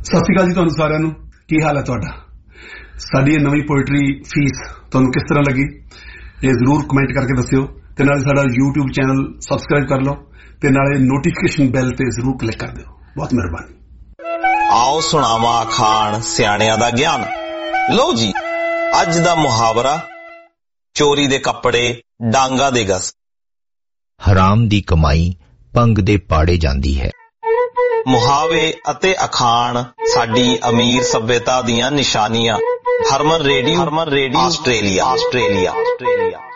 ਸਤਿ ਸ਼੍ਰੀ ਅਕਾਲ ਜੀ ਤੁਹਾਨੂੰ ਸਾਰਿਆਂ ਨੂੰ। ਕੀ ਹਾਲ ਹੈ ਤੁਹਾਡਾ? ਸਾਡੀ ਇਹ ਨਵੀਂ ਪੋਇਟਰੀ ਫੀਸ ਤੁਹਾਨੂੰ ਕਿਸ ਤਰ੍ਹਾਂ ਲੱਗੀ ਇਹ ਜ਼ਰੂਰ ਕਮੈਂਟ ਕਰਕੇ ਦੱਸਿਓ ਤੇ ਨਾਲੇ ਸਾਡਾ YouTube ਚੈਨਲ ਸਬਸਕ੍ਰਾਈਬ ਕਰ ਲਓ ਤੇ ਨਾਲੇ ਨੋਟੀਫਿਕੇਸ਼ਨ ਬੈਲ ਤੇ ਜ਼ਰੂਰ ਕਲਿੱਕ ਕਰ ਦਿਓ। ਬਹੁਤ ਮਿਹਰਬਾਨੀ। ਆਓ ਸੁਣਾਵਾਂ ਅਖਾਣ ਸਿਆਣਿਆਂ ਦਾ ਗਿਆਨ। ਲਓ ਜੀ, ਅੱਜ ਦਾ ਮੁਹਾਵਰਾ ਚੋਰੀ ਦੇ ਕੱਪੜੇ ਡਾਂਗਾ ਦੇ ਗਸ। ਹਰਾਮ ਦੀ ਕਮਾਈ ਭੰਗ ਦੇ ਪਾੜੇ ਜਾਂਦੀ ਹੈ। ਮੁਹਾਵੇ ਅਤੇ ਅਖਾਣ ਸਾਡੀ ਅਮੀਰ ਸੱਭਿਅਤਾ ਦੀਆਂ ਨਿਸ਼ਾਨੀਆਂ। ਹਰਮਨ ਰੇਡੀਓ ਆਸਟ੍ਰੇਲੀਆ।